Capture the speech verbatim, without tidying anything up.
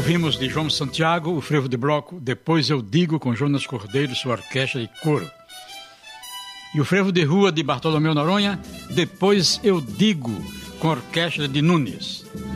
Ouvimos de João Santiago o frevo de bloco Depois Eu Digo, com Jonas Cordeiro, sua orquestra e coro. E o frevo de rua de Bartolomeu Noronha, Depois Eu Digo, com a orquestra de Nunes.